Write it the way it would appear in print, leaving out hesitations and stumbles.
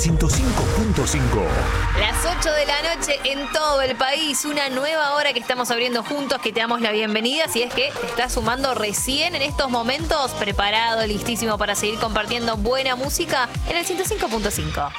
105.5. Las 8 de la noche en todo el país, una nueva hora que estamos abriendo juntos, que te damos la bienvenida. Si es que te estás sumando recién en estos momentos, preparado, listísimo para seguir compartiendo buena música en el 105.5.